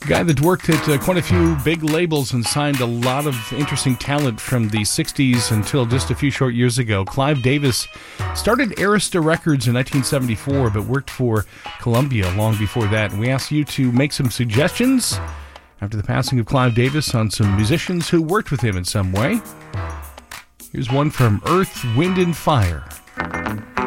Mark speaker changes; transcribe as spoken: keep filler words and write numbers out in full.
Speaker 1: guy that worked at uh, quite a few big labels and signed a lot of interesting talent from the sixties until just a few short years ago. Clive Davis started Arista Records in nineteen seventy-four, but worked for Columbia long before that. And we asked you to make some suggestions after the passing of Clive Davis on some musicians who worked with him in some way. Here's one from Earth, Wind and Fire.